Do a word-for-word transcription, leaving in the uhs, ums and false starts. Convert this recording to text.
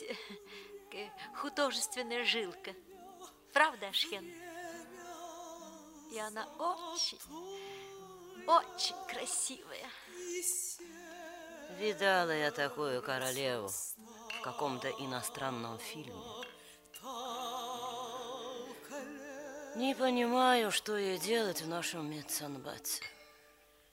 художественная жилка. Правда, Ашхен? И она очень, очень красивая. Видала я такую королеву в каком-то иностранном фильме. Не понимаю, что ей делать в нашем медсанбате.